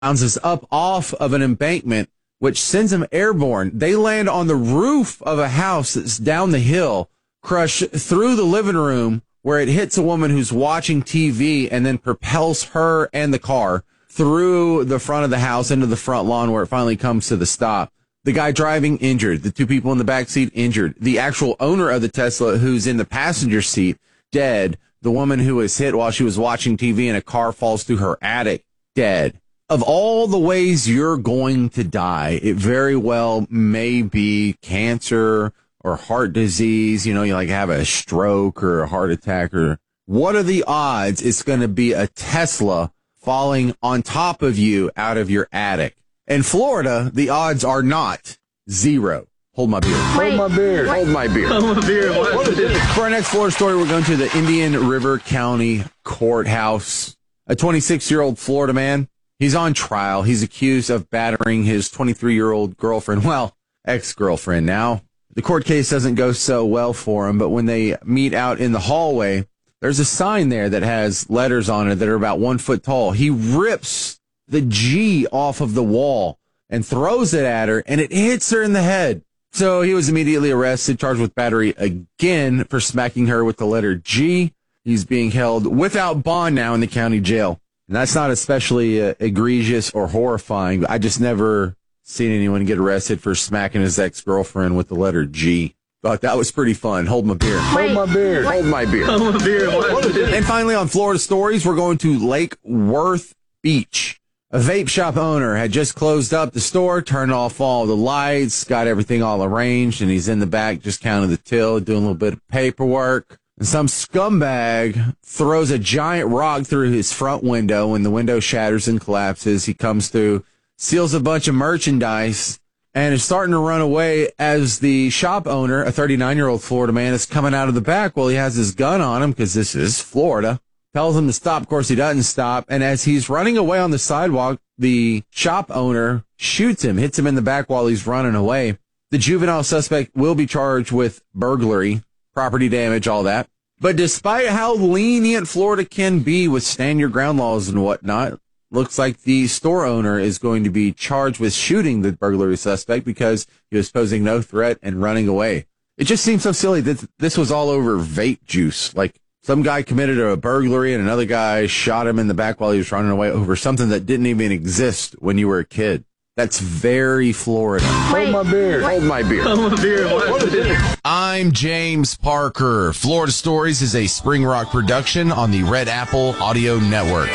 bounces up off of an embankment, which sends them airborne. They land on the roof of a house that's down the hill, crush through the living room where it hits a woman who's watching TV and then propels her and the car through the front of the house into the front lawn where it finally comes to the stop. The guy driving injured. The two people in the back seat injured. The actual owner of the Tesla who's in the passenger seat dead. The woman who was hit while she was watching TV and a car falls through her attic dead. Of all the ways you're going to die, it very well may be cancer or heart disease. You know, you like have a stroke or a heart attack. Or what are the odds it's going to be a Tesla falling on top of you out of your attic? In Florida, the odds are not zero. Hold my beer. Wait, hold my beer. Hold my beer. Hold my beer. What is it? For our next Florida story, we're going to the Indian River County Courthouse. A 26-year-old Florida man. He's on trial. He's accused of battering his 23-year-old girlfriend. Well, ex-girlfriend now. The court case doesn't go so well for him, but when they meet out in the hallway, there's a sign there that has letters on it that are about 1 foot tall. He rips the G off of the wall and throws it at her, and it hits her in the head. So he was immediately arrested, charged with battery again for smacking her with the letter G. He's being held without bond now in the county jail. And that's not especially egregious or horrifying. I just never seen anyone get arrested for smacking his ex-girlfriend with the letter G. Thought that was pretty fun. Hold my beer. Wait, hold my beer. Hold my beer. Hold my beer. And finally, on Florida Stories, we're going to Lake Worth Beach. A vape shop owner had just closed up the store, turned off all the lights, got everything all arranged, and he's in the back just counting the till, doing a little bit of paperwork. And some scumbag throws a giant rock through his front window. When the window shatters and collapses, he comes through, steals a bunch of merchandise, and is starting to run away as the shop owner, a 39-year-old Florida man, is coming out of the back while he has his gun on him, because this is Florida. Tells him to stop. Of course, he doesn't stop. And as he's running away on the sidewalk, the shop owner shoots him, hits him in the back while he's running away. The juvenile suspect will be charged with burglary, property damage, all that. But despite how lenient Florida can be with stand your ground laws and whatnot, looks like the store owner is going to be charged with shooting the burglary suspect because he was posing no threat and running away. It just seems so silly that this was all over vape juice. Like some guy committed a burglary and another guy shot him in the back while he was running away over something that didn't even exist when you were a kid. That's very Florida. Wait, hold my beer. Hold my beer. Hold my beer. What is it? I'm James Parker. Florida Stories is a Spring Rock production on the Red Apple Audio Networks.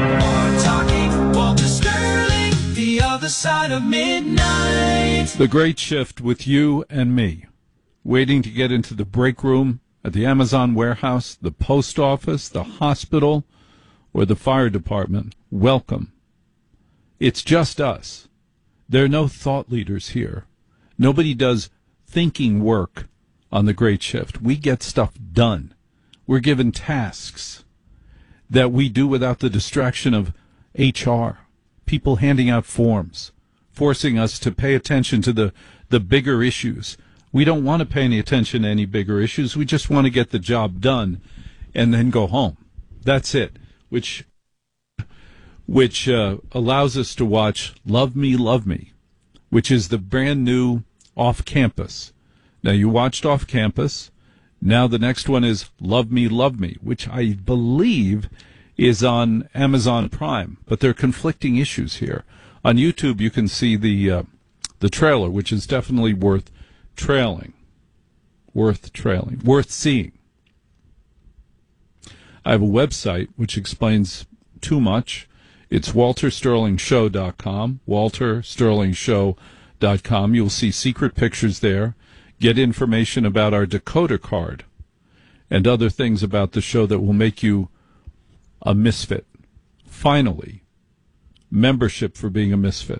Talking Walter Sterling, the other side of midnight. The Great Shift with you and me, waiting to get into the break room at the Amazon warehouse, the post office, the hospital, or the fire department. Welcome. It's just us. There are no thought leaders here. Nobody does thinking work on the Great Shift. We get stuff done. We're given tasks that we do without the distraction of HR, people handing out forms, forcing us to pay attention to the bigger issues. We don't want to pay any attention to any bigger issues. We just want to get the job done and then go home. That's it, which allows us to watch Love Me, Love Me, which is the brand new Off Campus. Now, you watched Off Campus. Now the next one is Love Me, Love Me, which I believe is on Amazon Prime. But there are conflicting issues here. On YouTube, you can see the trailer, which is definitely worth seeing. I have a website which explains too much. It's waltersterlingshow.com, waltersterlingshow.com. You'll see secret pictures there. Get information about our decoder card and other things about the show that will make you a misfit. Finally, membership for being a misfit.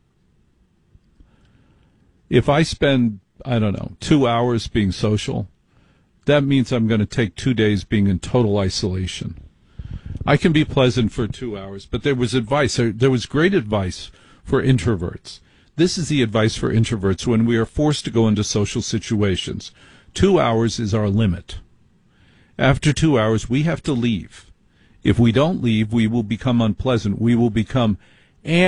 If I spend, 2 hours being social, that means I'm going to take 2 days being in total isolation. I can be pleasant for 2 hours, but there was advice. There was great advice for introverts. This is the advice for introverts when we are forced to go into social situations. 2 hours is our limit. After 2 hours, we have to leave. If we don't leave, we will become unpleasant. We will become